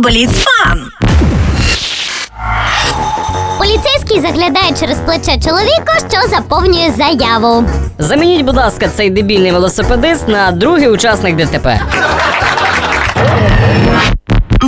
Поліцфан. Поліцейський заглядає через плече чоловіка, що заповнює заяву. Замініть, будь ласка, цей дебільний велосипедист на другий учасник ДТП.